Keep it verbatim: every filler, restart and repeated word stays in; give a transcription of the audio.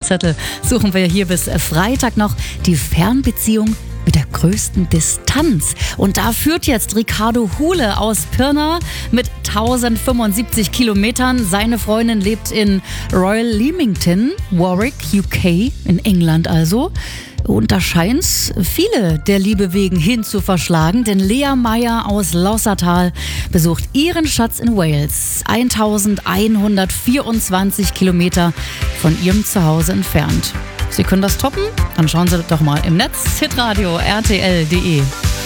Zettel suchen wir hier bis Freitag noch die Fernbeziehung mit der größten Distanz. Und da führt jetzt Ricardo Huhle aus Pirna mit tausendfünfundsiebzig Kilometern. Seine Freundin lebt in Royal Leamington, Warwick, U K, in England also. Und da scheint es viele der Liebe wegen hin zu verschlagen, denn Lea Meyer aus Laussertal besucht ihren Schatz in Wales, eintausendeinhundertvierundzwanzig Kilometer von ihrem Zuhause entfernt. Sie können das toppen? Dann schauen Sie doch mal im Netz, hitradio punkt r t l punkt d e.